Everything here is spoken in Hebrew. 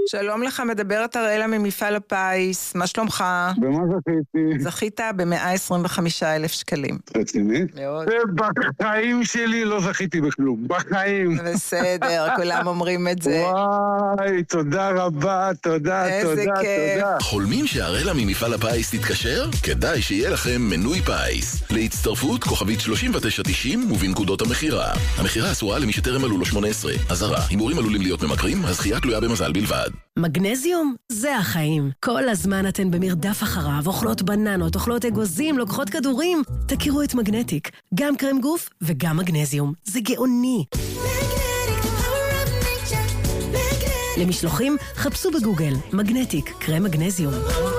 שלום לך, מדברת אראלה ממפעל הפיס, מה שלומך? במה זכיתי? זכית ב-125,000 שקלים. רצינית? מאוד. בחיים שלי לא זכיתי בכלום, בחיים. בסדר, כולם אומרים את זה. וואי, תודה רבה, תודה. איזה כיף. חולמים שהאראלה ממפעל הפיס תתקשר? כדאי שיהיה לכם מנוי פיס. להצטרפות כוכבית 3990 ובנקודות המחירה. המחירה אסורה למי שטרם מלאו לו 18. אזהרה, הימורים עלולים להיות ממכרים, הזכייה תלויה במזל בלבד. מגנזיום זה החיים. כל הזמן אתן במרדף אחריו, אוכלות בננות, אוכלות אגוזים, לוקחות כדורים. תכירו את מגנטיק, גם קרם גוף וגם מגנזיום. זה גאוני. למשלוחים, חפשו בגוגל, מגנטיק, קרם מגנזיום.